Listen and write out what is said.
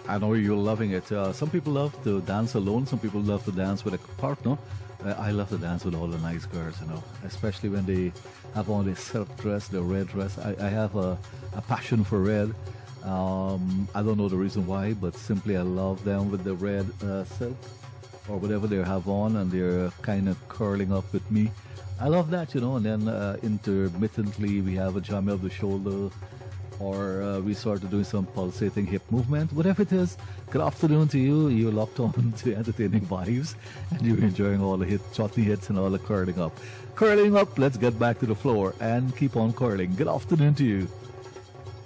I know you're loving it. Some people love to dance alone. Some people love to dance with a partner. I love to dance with all the nice girls, especially when they have on the silk dress, the red dress. I have a passion for red. I don't know the reason why, but simply I love them with the red silk or whatever they have on, and they're kind of curling up with me. I love that. And then intermittently we have a jam of the shoulder, or we started doing some pulsating hip movement. Whatever it is, good afternoon to you. You're locked on to entertaining vibes, and you're enjoying all the chutney hits and all the curling up. Curling up, let's get back to the floor and keep on curling. Good afternoon to you.